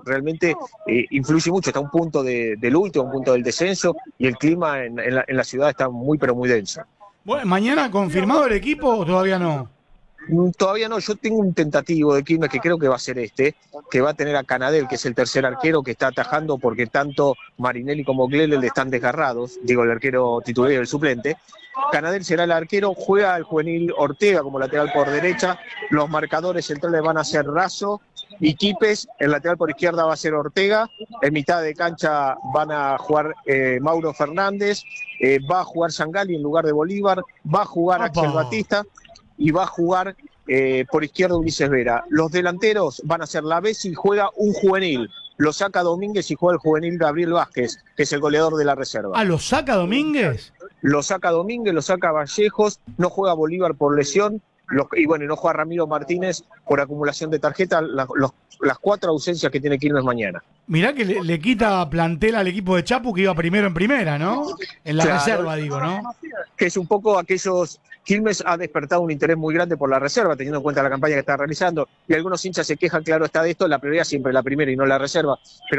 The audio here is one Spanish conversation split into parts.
realmente influye mucho, está a un punto del último, un punto del descenso, y el clima en la ciudad está muy pero muy denso. Bueno, ¿mañana confirmado el equipo o todavía no? Todavía no, yo tengo un tentativo de Quilmes que creo que va a ser que va a tener a Canadel, que es el tercer arquero que está atajando porque tanto Marinelli como Glele están desgarrados, digo el arquero titular y el suplente. Canadel será el arquero, juega el juvenil Ortega como lateral por derecha, los marcadores centrales van a ser Razo y Quipes, el lateral por izquierda va a ser Ortega, en mitad de cancha van a jugar Mauro Fernández, va a jugar Sangali en lugar de Bolívar, va a jugar Axel Batista, y va a jugar por izquierda Ulises Vera. Los delanteros van a ser Lavesi y juega un juvenil. Lo saca Domínguez y juega el juvenil Gabriel Vázquez, que es el goleador de la reserva. Ah, ¿lo saca Domínguez? Lo saca Domínguez, lo saca Vallejos, no juega Bolívar por lesión, y bueno, no juega Ramiro Martínez por acumulación de tarjetas, las 4 ausencias que tiene Quilmes mañana. Mirá que le quita plantel al equipo de Chapu que iba primero en primera, ¿no? En la reserva, digo, ¿no? Que es un poco aquellos... Quilmes ha despertado un interés muy grande por la reserva, teniendo en cuenta la campaña que está realizando, y algunos hinchas se quejan, claro está de esto, la prioridad siempre es la primera y no la reserva, pero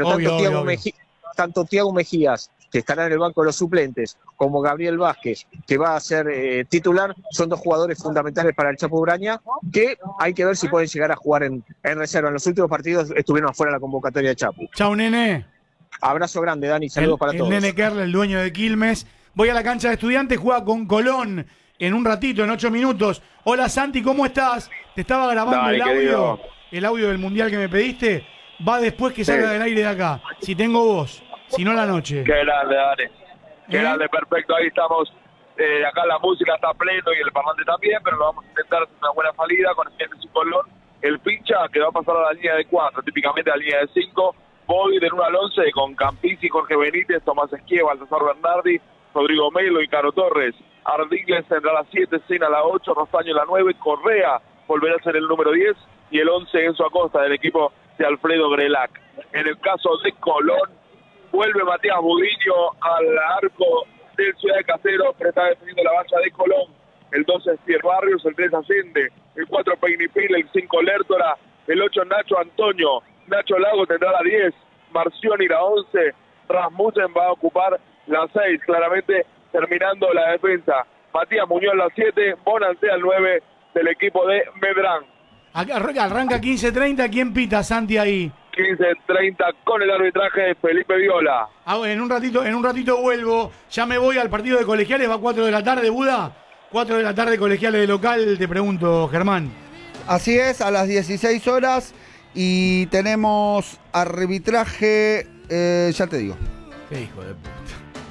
tanto Thiago Mejías, que estará en el banco de los suplentes, como Gabriel Vázquez, que va a ser titular, son 2 jugadores fundamentales para el Chapo Braña, que hay que ver si pueden llegar a jugar en reserva. En los últimos partidos estuvieron afuera de la convocatoria de Chapo. Chau, nene. Abrazo grande, Dani, saludos para todos. El nene Kerl, el dueño de Quilmes. Voy a la cancha de Estudiantes, juega con Colón en un ratito, en 8 minutos. Hola Santi, ¿cómo estás? Te estaba grabando el audio del Mundial que me pediste. Va después que salga del aire de acá. Si tengo voz, si no la noche. Qué grande, Dani. Qué grande, perfecto. Ahí estamos. Acá la música está pleno y el parlante también, pero lo vamos a intentar hacer una buena salida con Estudiantes y Colón. El pincha que va a pasar a la línea de 4, típicamente a la línea de 5. Voy del 1 al 11 con Campisi, Jorge Benítez, Tomás Esquieva, Baltasar Bernardi, Rodrigo Melo y Caro Torres. Ardiles tendrá la 7, Sena la 8, Rostaño la 9, Correa volverá a ser el número 10 y el 11 Enzo Acosta del equipo de Alfredo Grelac. En el caso de Colón, vuelve Matías Budiño al arco del Ciudad de Caseros, que está defendiendo la valla de Colón. El 12 es Pierre Barrios, el 3 Ascende, el 4 Pegnipil, el 5 Lertora, el 8 Nacho Antonio, Nacho Lago tendrá la 10, Marcioni la 11, Rasmussen va a ocupar la 6, claramente terminando la defensa. Matías Muñoz la 7, Bonancé al 9 del equipo de Medrán. Arranca 15:30, ¿quién pita, Santi, ahí? 15:30 con el arbitraje de Felipe Viola. En un ratito vuelvo. Ya me voy al partido de Colegiales, va a 4 de la tarde, Buda. 4 de la tarde, Colegiales de local, te pregunto, Germán. Así es, a las 16 horas y tenemos arbitraje, ya te digo. Qué hijo de puta.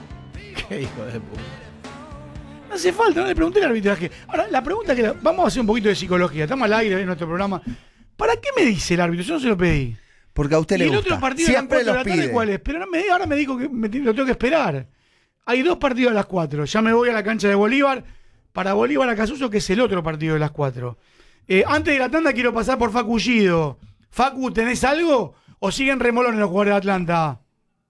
Qué hijo de puta. No hace falta, no le pregunté el arbitraje. Ahora, la pregunta que... Vamos a hacer un poquito de psicología. Estamos al aire en nuestro programa. ¿Para qué me dice el árbitro? Yo no se lo pedí. Porque a usted le gusta. Y el otro partido siempre a las 4 de la tarde, ¿cuál es? Pero ahora me dijo que lo tengo que esperar. Hay 2 partidos a las 4. Ya me voy a la cancha de Bolívar. Para Bolívar Acasuso, que es el otro partido de las 4. Antes de la tanda quiero pasar por Facu Gildo. Facu, ¿tenés algo? ¿O siguen remolones los jugadores de Atlanta?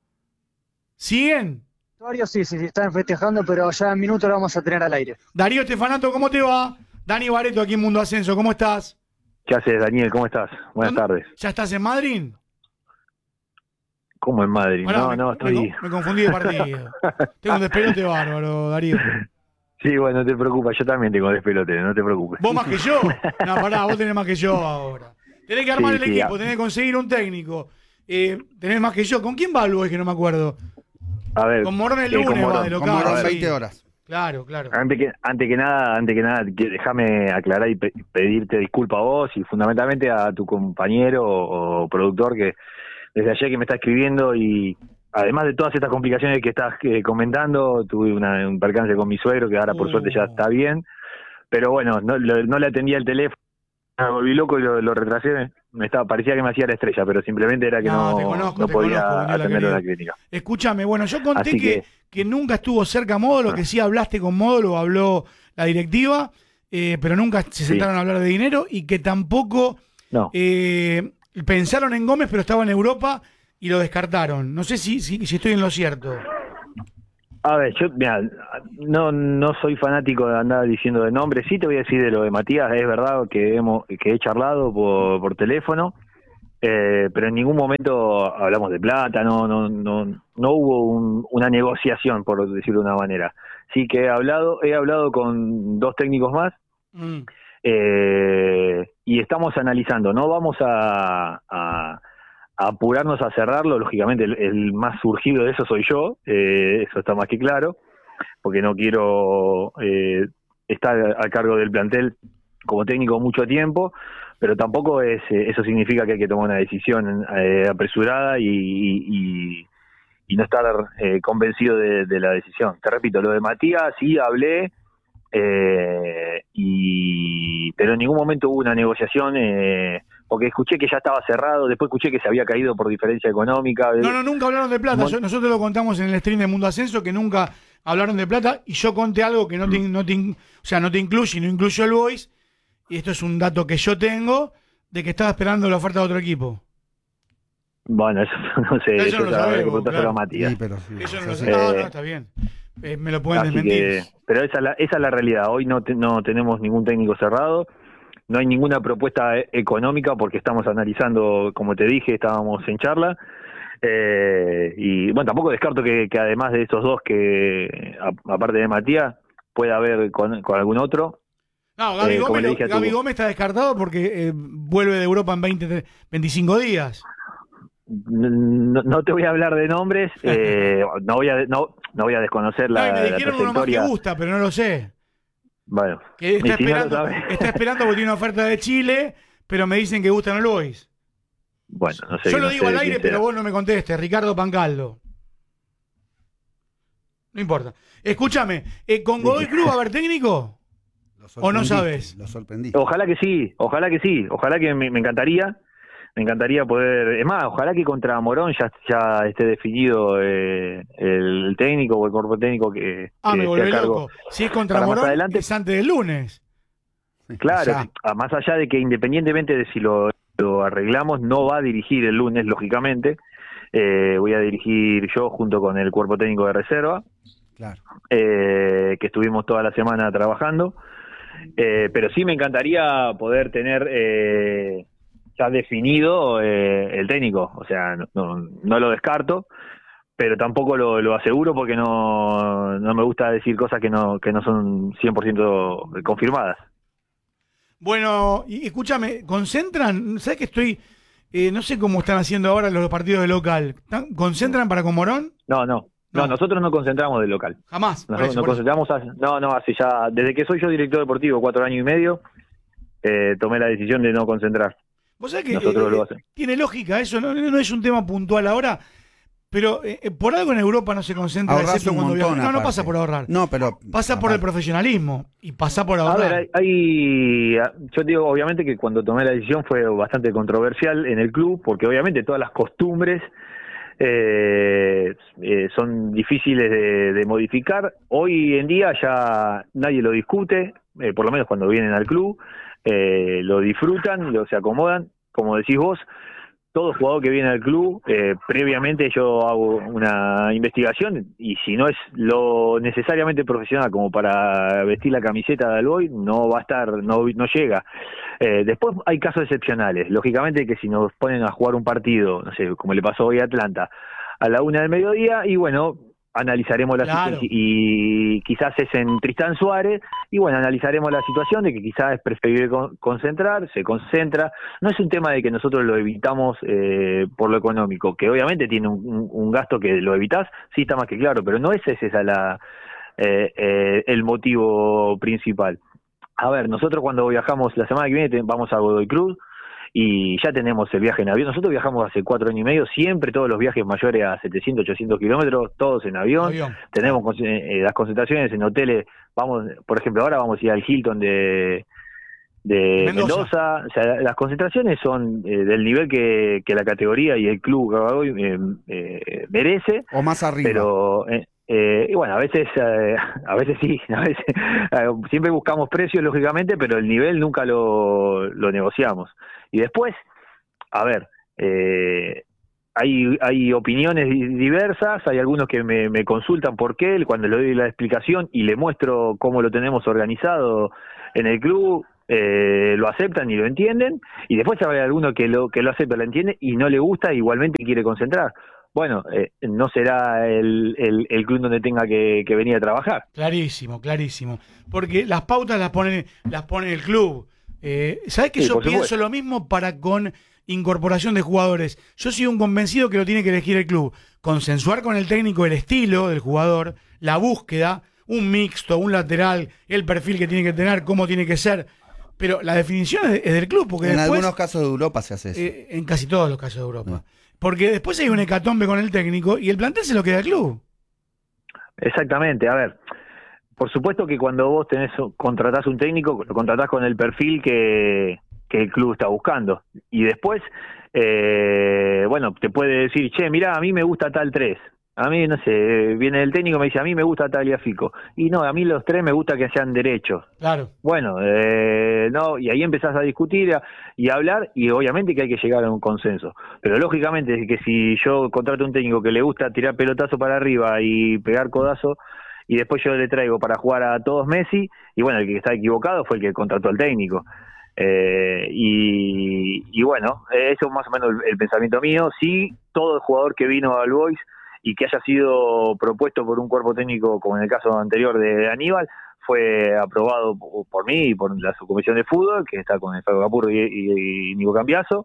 ¿Siguen? Sí, están festejando, pero ya en minutos lo vamos a tener al aire. Darío Estefanato, ¿cómo te va? Dani Bareto aquí en Mundo Ascenso, ¿cómo estás? ¿Qué haces, Daniel? ¿Cómo estás? Buenas tardes. ¿Ya estás en Madrid? ¿Cómo en Madrid? Bueno, estoy... Me confundí de partido. Tengo un despelote bárbaro, Darío. Sí, bueno, no te preocupes, yo también tengo despelote, no te preocupes. ¿Vos más que yo? No, pará, vos tenés más que yo ahora. Tenés que armar el equipo, tenés que conseguir un técnico. Tenés más que yo. ¿Con quién va el Boys, que no me acuerdo? A ver, con Morón el lunes va de local. Con Morón 20 horas. Claro. Antes que nada, déjame aclarar y pedirte disculpas a vos y fundamentalmente a tu compañero o productor que desde ayer que me está escribiendo, y además de todas estas complicaciones que estás comentando, tuve un percance con mi suegro que ahora por suerte ya está bien, pero bueno, no le atendía el teléfono, me volví loco y lo retrasé. Parecía que me hacía la estrella, pero simplemente era que no podía atenderlo a la clínica. Escúchame, bueno, yo conté que nunca estuvo cerca Módulo, que sí hablaste con Módulo, habló la directiva, pero nunca se sentaron a hablar de dinero, y que tampoco pensaron en Gómez, pero estaba en Europa y lo descartaron. No sé si estoy en lo cierto. A ver, yo no soy fanático de andar diciendo de nombres. Sí te voy a decir de lo de Matías. Es verdad que he charlado por teléfono. pero en ningún momento hablamos de plata, no hubo una negociación, por decirlo de una manera. Sí que he hablado con 2 técnicos más, y estamos analizando. No vamos a apurarnos a cerrarlo. Lógicamente el más surgido de eso soy yo, eso está más que claro, porque no quiero estar a cargo del plantel como técnico mucho tiempo, pero tampoco eso significa que hay que tomar una decisión apresurada y no estar convencido de la decisión. Te repito, lo de Matías sí hablé, pero en ningún momento hubo una negociación, porque escuché que ya estaba cerrado, después escuché que se había caído por diferencia económica. No, nunca hablaron de plata. Nosotros lo contamos en el stream de Mundo Ascenso, que nunca hablaron de plata, y yo conté algo que no te incluye y no incluyó el Boys, y esto es un dato que yo tengo, de que estaba esperando la oferta de otro equipo. Bueno, eso no sé, eso no lo sabemos, claro. A Matías. Sí, pero sí, Eso no lo sé. No, está bien. Me lo pueden desmentir. Pero esa es la realidad. Hoy no tenemos ningún técnico cerrado, no hay ninguna propuesta económica porque estamos analizando, como te dije, estábamos en charla. Y bueno, tampoco descarto que además de estos 2, que aparte de Matías, pueda haber con algún otro. No, Gaby Gómez está descartado porque vuelve de Europa en 25 días. No te voy a hablar de nombres, no voy a desconocer la me dijeron uno más que gusta, pero no lo sé. Bueno, que está esperando porque tiene una oferta de Chile, pero me dicen que gusta en el Boys. Bueno, no sé. Yo lo digo al aire, pero vos no me contestes, Ricardo Pancaldo. No importa. Escúchame, ¿con Godoy Cruz va a haber técnico? ¿O no sabes? Lo sorprendí. Ojalá que sí. Ojalá que me encantaría. Me encantaría poder... Es más, ojalá que contra Morón ya esté definido el técnico o el cuerpo técnico que me volví esté a cargo. loco. Si es contra Morón, adelante, es antes del lunes. Claro, más allá de que independientemente de si lo arreglamos, no va a dirigir el lunes, lógicamente. Voy a dirigir yo junto con el cuerpo técnico de reserva. Claro. Que estuvimos toda la semana trabajando. Pero sí me encantaría poder tener ya definido el técnico, o sea, no lo descarto, pero tampoco lo aseguro porque no me gusta decir cosas que no son 100% confirmadas. Bueno, y escúchame, ¿concentran? ¿Sabes que estoy, no sé cómo están haciendo ahora los partidos de local? ¿Concentran para con Morón? No, nosotros no concentramos del local. Jamás. Nosotros concentramos hace ya, desde que soy yo director deportivo, 4 años y medio, tomé la decisión de no concentrar. ¿Vos sabés que tiene lógica eso? No es un tema puntual ahora, pero por algo en Europa no se concentra, excepto cuando viaja. No pasa por ahorrar. No, pero pasa por el profesionalismo y pasa por ahorrar. A ver, yo digo, obviamente que cuando tomé la decisión fue bastante controversial en el club, porque obviamente todas las costumbres son difíciles de modificar. Hoy en día ya nadie lo discute, por lo menos cuando vienen al club. Lo disfrutan, se acomodan, como decís vos. Todo jugador que viene al club, previamente yo hago una investigación y si no es lo necesariamente profesional como para vestir la camiseta de Alboy, no va a estar, no llega. Después hay casos excepcionales, lógicamente que si nos ponen a jugar un partido, no sé, como le pasó hoy a Atlanta, a la 1 del mediodía, y bueno, analizaremos la situación, y quizás es en Tristán Suárez, y bueno, analizaremos la situación de que quizás es preferible concentrar, se concentra. No es un tema de que nosotros lo evitamos por lo económico, que obviamente tiene un gasto que lo evitás, sí está más que claro, pero no es esa el motivo principal. A ver, nosotros cuando viajamos la semana que viene vamos a Godoy Cruz, y ya tenemos el viaje en avión. Nosotros viajamos hace 4 años y medio, siempre todos los viajes mayores a 700, 800 kilómetros, todos en avión. Tenemos las concentraciones en hoteles. Vamos, por ejemplo, ahora vamos a ir al Hilton de Mendoza. O sea, las concentraciones son del nivel que la categoría y el club merece. O más arriba. Pero... y bueno, a veces sí, a veces siempre buscamos precios, lógicamente, pero el nivel nunca lo negociamos. Y después, a ver, hay opiniones diversas, hay algunos que me consultan por qué, cuando le doy la explicación y le muestro cómo lo tenemos organizado en el club, lo aceptan y lo entienden, y después habrá alguno que lo acepta, lo entiende y no le gusta, igualmente quiere concentrar. Bueno, no será el club donde tenga que venir a trabajar. Clarísimo, clarísimo. Porque las pautas las pone el club. ¿Sabés que yo pienso lo mismo para con incorporación de jugadores? Yo soy un convencido que lo tiene que elegir el club. Consensuar con el técnico el estilo del jugador, la búsqueda, un mixto, un lateral, el perfil que tiene que tener, cómo tiene que ser. Pero la definición es del club. Porque en después, algunos casos de Europa se hace eso. En casi todos los casos de Europa. Porque después hay un hecatombe con el técnico y el plantel se lo queda al club. Exactamente, a ver, por supuesto que cuando vos contratás un técnico, lo contratás con el perfil que el club está buscando. Y después, bueno, te puede decir, che, mirá, a mí me gusta tal 3. A mí, no sé, viene el técnico y me dice, a mí me gusta Tagliafico. Y no, a mí los 3 me gusta que sean derechos. Claro. Bueno, no, y ahí empezás a discutir y a hablar, y obviamente que hay que llegar a un consenso. Pero lógicamente que si yo contrato un técnico que le gusta tirar pelotazo para arriba y pegar codazo, y después yo le traigo para jugar a todos Messi, y bueno, el que está equivocado fue el que contrató al técnico. Y bueno, eso es más o menos el pensamiento mío. Sí, todo el jugador que vino al Boys y que haya sido propuesto por un cuerpo técnico, como en el caso anterior de Aníbal, fue aprobado por mí y por la subcomisión de fútbol, que está con el Fabio Capurro y Nico Cambiaso,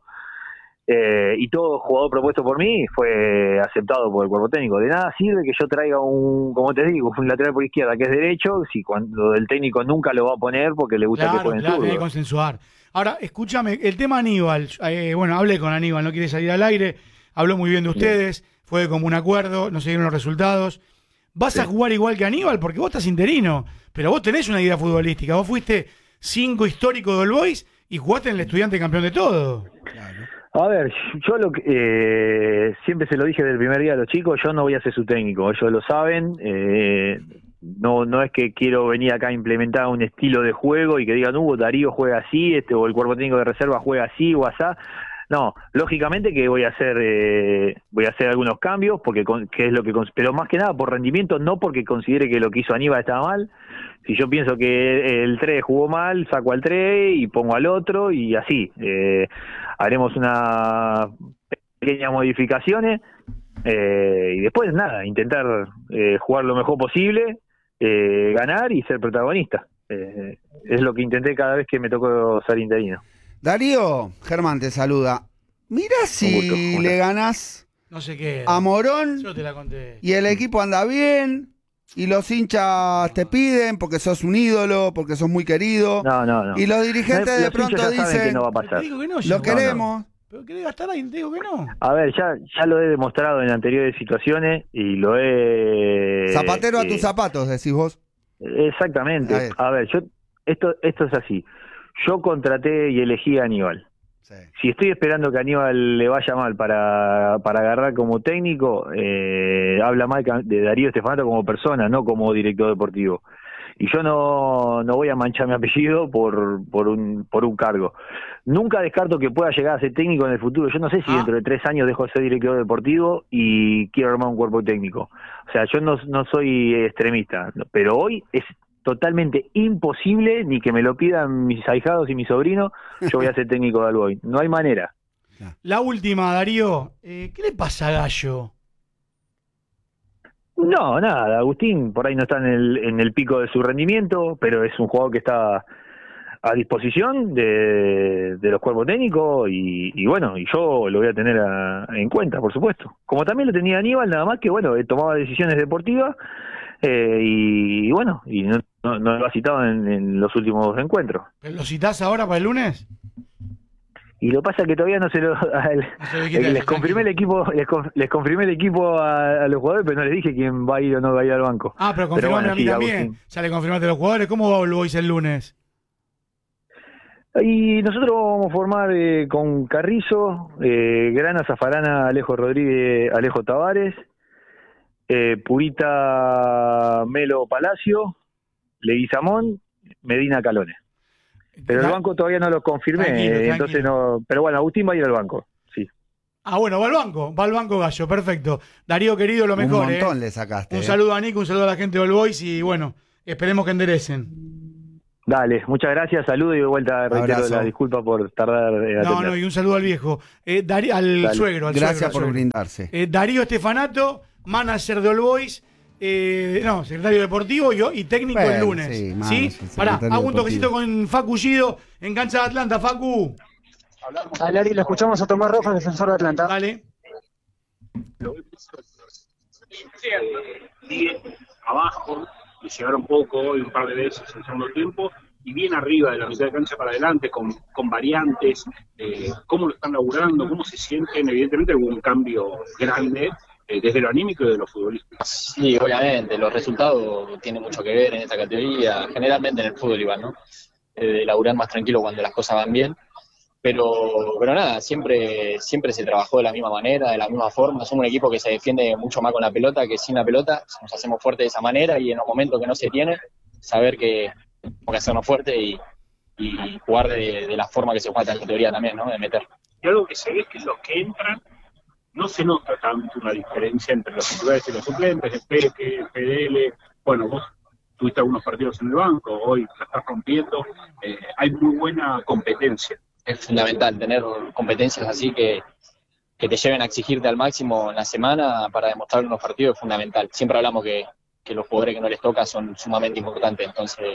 y todo jugador propuesto por mí fue aceptado por el cuerpo técnico. De nada sirve que yo traiga como te digo, un lateral por izquierda que es derecho, si cuando el técnico nunca lo va a poner porque le gusta que jueguen zurdo. Hay que consensuar. Ahora, escúchame, el tema Aníbal, bueno, hablé con Aníbal, no quiere salir al aire, habló muy bien de ustedes, fue como un acuerdo, no se dieron los resultados. ¿Vas a jugar igual que Aníbal? Porque vos estás interino, pero vos tenés una idea futbolística. Vos fuiste 5 histórico del Boys y jugaste en el Estudiante campeón de todo. Claro. A ver, yo siempre se lo dije desde el primer día a los chicos, yo no voy a ser su técnico, ellos lo saben. No es que quiero venir acá a implementar un estilo de juego y que digan, Darío juega así, o el cuerpo técnico de reserva juega así o asá. No, lógicamente que voy a hacer algunos cambios, porque que es lo que, pero más que nada por rendimiento, no porque considere que lo que hizo Aníbal estaba mal. Si yo pienso que el 3 jugó mal, saco al 3 y pongo al otro, y así. Haremos unas pequeñas modificaciones, y después nada, intentar jugar lo mejor posible, ganar y ser protagonista. Es lo que intenté cada vez que me tocó ser interino. Darío, Germán te saluda. Mirá si le ganás no sé qué a Morón. Yo te la conté. Y el equipo anda bien y los hinchas te piden porque sos un ídolo, porque sos muy querido. No. Y los dirigentes de pronto dicen, que no va a pasar. Te digo que no, lo queremos. Pero querés gastar ahí, te digo que no. A ver, ya lo he demostrado en anteriores situaciones y lo he... Zapatero a tus zapatos, decís vos. Exactamente. A ver, esto es así. Yo contraté y elegí a Aníbal. Sí. Si estoy esperando que a Aníbal le vaya mal para agarrar como técnico, habla mal de Darío Stefanato como persona, no como director deportivo. Y yo no voy a manchar mi apellido por un cargo. Nunca descarto que pueda llegar a ser técnico en el futuro. Yo no sé si dentro de 3 años dejo de ser director deportivo y quiero armar un cuerpo técnico. O sea, yo no soy extremista, pero hoy es totalmente imposible, ni que me lo pidan mis ahijados y mi sobrino, yo voy a ser técnico de Alboy. No hay manera. La última, Darío, ¿qué le pasa a Gallo? No, nada, Agustín por ahí no está en el pico de su rendimiento, pero es un jugador que está a disposición de los cuerpos técnicos y bueno, y yo lo voy a tener en cuenta, por supuesto. Como también lo tenía Aníbal, nada más que bueno, tomaba decisiones deportivas y bueno, y no lo ha citado en los encuentros. ¿Pero lo citás ahora para el lunes? Y lo pasa que todavía no se lo... les confirmé el equipo a los jugadores, pero no les dije quién va a ir o no va a ir al banco. Ah, pero confirmame a mí también. Agustín. Ya le confirmaste a los jugadores. ¿Cómo va el Boys el lunes? Y nosotros vamos a formar con Carrizo, Grana, Zafarana, Alejo Rodríguez, Alejo Tavares, Purita, Melo Palacio, Leguizamón, Medina Calones. Pero el banco todavía no lo confirmé, tranquilo. Entonces no. Pero bueno, Agustín va a ir al banco, sí. Ah, bueno, va al banco Gallo, perfecto. Darío, querido, lo mejor. Un montón le sacaste. Un saludo a Nico, un saludo a la gente del Boys y bueno, esperemos que enderecen. Dale, muchas gracias, saludo y de vuelta reitero Abrazo. la disculpa por tardar en atender. No, y un saludo al viejo. Al Dale. suegro, al Gracias suegro. por brindarse. Darío Estefanato, manager de All Boys, secretario deportivo y técnico el Bueno, lunes. sí, ¿Sí? secretario Pará, hago un deportivo. toquecito con Facu Gido en cancha de Atlanta. Facu, Dale, Ari, lo escuchamos a Tomás Rojas, defensor de Atlanta. dale. Bien abajo, y llegaron poco hoy un par de veces en el segundo tiempo, y bien arriba de la mitad de cancha para adelante, con variantes, cómo lo están laburando, cómo se sienten. Evidentemente hubo un cambio grande desde lo anímico y de lo futbolístico. Sí, obviamente, los resultados tienen mucho que ver en esta categoría, generalmente en el fútbol igual, ¿no? De laburar más tranquilo cuando las cosas van bien, pero nada, siempre se trabajó de la misma manera, de la misma forma. Somos un equipo que se defiende mucho más con la pelota que sin la pelota, nos hacemos fuertes de esa manera, y en los momentos que no se tiene, saber que tenemos que hacernos fuertes y jugar de la forma que se juega esta categoría también, ¿no? De meter. Y algo que se ve es que los que entran, no se nota tanto una diferencia entre los titulares y los suplentes, Peque, PDL. Bueno, vos tuviste algunos partidos en el banco, hoy la estás rompiendo, hay muy buena competencia. Es fundamental tener competencias así que te lleven a exigirte al máximo en la semana para demostrar en los partidos. Es fundamental. Siempre hablamos que los jugadores que no les toca son sumamente importantes, entonces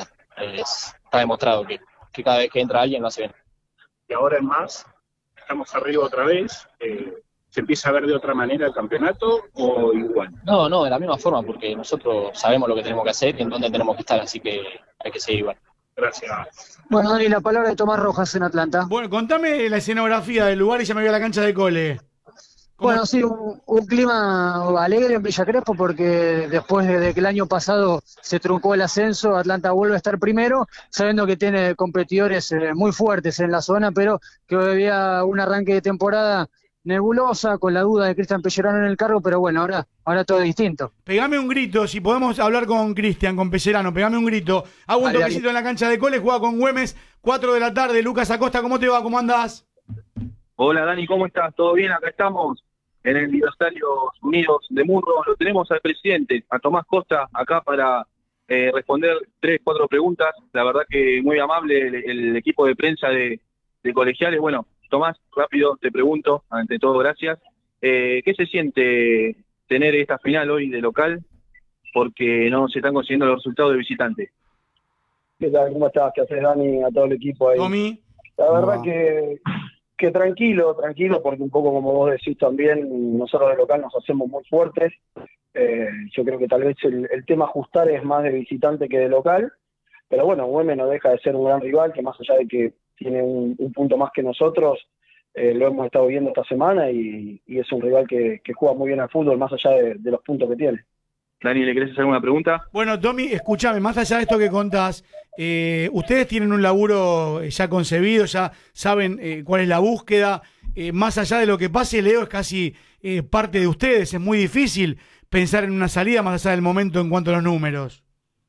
está demostrado que cada vez que entra alguien lo hace bien. Y ahora en más, estamos arriba otra vez, ¿se empieza a ver de otra manera el campeonato o igual? No, de la misma forma, porque nosotros sabemos lo que tenemos que hacer y en dónde tenemos que estar, así que hay que seguir igual. Gracias. Bueno, Dani, la palabra de Tomás Rojas en Atlanta. Bueno, contame la escenografía del lugar y ya me voy a la cancha de Cole. ¿Cómo? Bueno, sí, un clima alegre en Villa Crespo, porque después de que el año pasado se truncó el ascenso, Atlanta vuelve a estar primero, sabiendo que tiene competidores muy fuertes en la zona, pero que había un arranque de temporada nebulosa, con la duda de Cristian Pellerano en el cargo, pero bueno, ahora todo es distinto. Pegame un grito, si podemos hablar con Cristian, con Pellerano, pegame un grito. Hago un Dale, toquecito dale. en la cancha de Cole, juega con Güemes, 4 de la tarde. Lucas Acosta, ¿cómo te va? ¿Cómo andás? Hola Dani, ¿cómo estás? ¿Todo bien? Acá estamos en el Aniversarios Unidos de Munro. Lo tenemos al presidente, a Tomás Costa, acá para responder 3-4 preguntas. La verdad que muy amable el equipo de prensa de Colegiales. Bueno, Tomás, rápido te pregunto, ante todo gracias. ¿Qué se siente tener esta final hoy de local? Porque no se están consiguiendo los resultados de visitante. ¿Qué tal? ¿Cómo estás? ¿Qué haces, Dani? A todo el equipo ahí. Tommy. La verdad que tranquilo, porque un poco como vos decís también, nosotros de local nos hacemos muy fuertes. Yo creo que tal vez el tema ajustar es más de visitante que de local, pero bueno, Güemes no deja de ser un gran rival, que más allá de que tiene un punto más que nosotros, lo hemos estado viendo esta semana y es un rival que juega muy bien al fútbol, más allá de los puntos que tiene. Dani, ¿le querés hacer alguna pregunta? Bueno, Tommy, escúchame, más allá de esto que contás, ustedes tienen un laburo ya concebido, ya saben cuál es la búsqueda. Más allá de lo que pase, Leo es casi parte de ustedes. Es muy difícil pensar en una salida más allá del momento en cuanto a los números.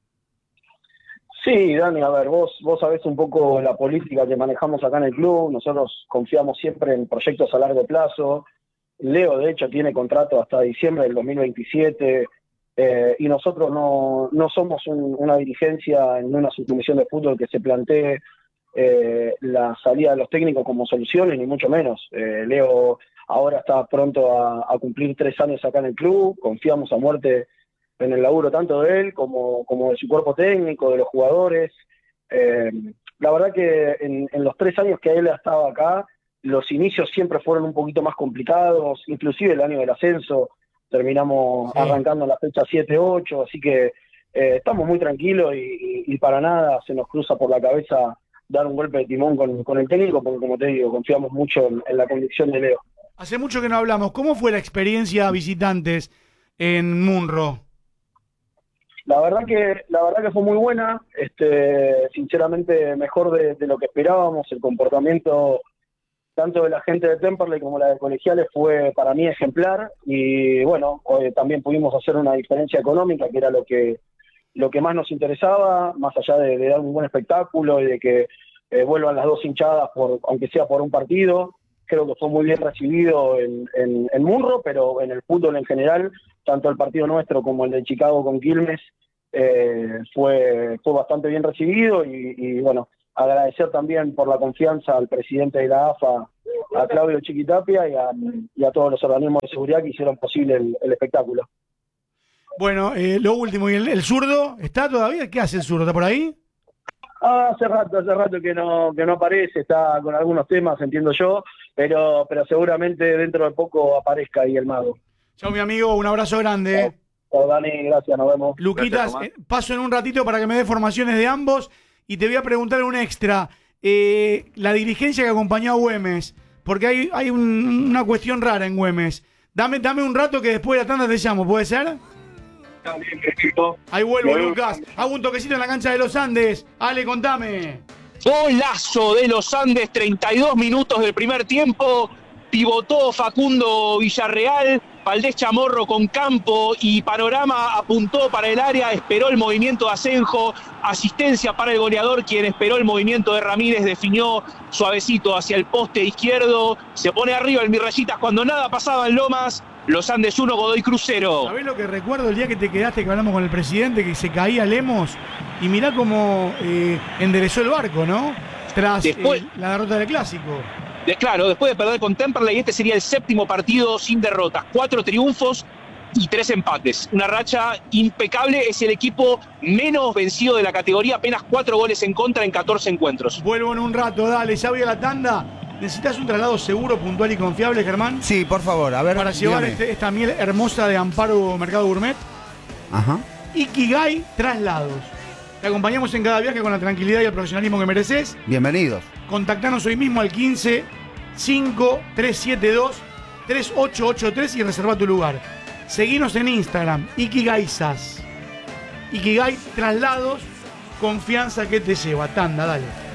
Sí, Dani, a ver, vos sabés un poco la política que manejamos acá en el club. Nosotros confiamos siempre en proyectos a largo plazo. Leo, de hecho, tiene contrato hasta diciembre del 2027. Y nosotros no somos una dirigencia en una subcomisión de fútbol que se plantee la salida de los técnicos como soluciones, ni mucho menos. Leo ahora está pronto a cumplir 3 años acá en el club. Confiamos a muerte en el laburo tanto de él como de su cuerpo técnico, de los jugadores. La verdad que en los 3 años que él ha estado acá, los inicios siempre fueron un poquito más complicados, inclusive el año del ascenso. Terminamos arrancando en la fecha 7-8, así que estamos muy tranquilos y para nada se nos cruza por la cabeza dar un golpe de timón con el técnico, porque como te digo, confiamos mucho en la convicción de Leo. Hace mucho que no hablamos. ¿Cómo fue la experiencia visitantes en Munro? La verdad que fue muy buena, sinceramente mejor de lo que esperábamos. El comportamiento tanto de la gente de Temperley como la de Colegiales fue para mí ejemplar, y bueno, también pudimos hacer una diferencia económica, que era lo que más nos interesaba, más allá de dar un buen espectáculo y de que vuelvan las dos hinchadas, aunque sea por un partido. Creo que fue muy bien recibido en Munro, pero en el fútbol en general, tanto el partido nuestro como el de Chicago con Quilmes, fue bastante bien recibido y bueno, agradecer también por la confianza al presidente de la AFA, a Claudio Chiquitapia y a todos los organismos de seguridad que hicieron posible el espectáculo. Bueno, lo último, ¿y el zurdo está todavía? ¿Qué hace el zurdo? ¿Está por ahí? Hace rato que no aparece, está con algunos temas, entiendo yo, pero seguramente dentro de poco aparezca ahí el mago. Chao, mi amigo, un abrazo grande. Chao, Dani, gracias, nos vemos. Luquitas, paso en un ratito para que me dé formaciones de ambos y te voy a preguntar un extra. La dirigencia que acompañó a Güemes, porque hay una cuestión rara en Güemes. Dame un rato que después de la tanda te llamo, ¿puede ser? Ahí vuelvo, Lucas. Hago un toquecito en la cancha de los Andes. Ale, contame. Golazo de los Andes, 32 minutos del primer tiempo. Pivotó Facundo Villarreal, Valdés Chamorro con campo y Panorama apuntó para el área, esperó el movimiento de Asenjo, asistencia para el goleador, quien esperó el movimiento de Ramírez, definió suavecito hacia el poste izquierdo, se pone arriba el Mirrayitas cuando nada pasaba en Lomas. Los Andes 1, Godoy Cruz 0. ¿Sabés lo que recuerdo el día que te quedaste, que hablamos con el presidente, que se caía Lemos? Y mirá cómo enderezó el barco, ¿no? Tras la derrota del Clásico. Claro, después de perder con Temperley, este sería el 7º partido sin derrotas. 4 triunfos y 3 empates. Una racha impecable. Es el equipo menos vencido de la categoría. Apenas 4 goles en contra en 14 encuentros. Vuelvo en un rato, dale. Ya voy a la tanda. ¿Necesitas un traslado seguro, puntual y confiable, Germán? Sí, por favor, a ver. Para llevar esta miel hermosa de Amparo Mercado Gourmet. Ajá. Ikigai Traslados. Te acompañamos en cada viaje con la tranquilidad y el profesionalismo que mereces. Bienvenidos. Contactanos hoy mismo al 15-5372-3883 y reserva tu lugar. Seguinos en Instagram, Ikigaisas. Ikigai Traslados, confianza que te lleva. Tanda, dale.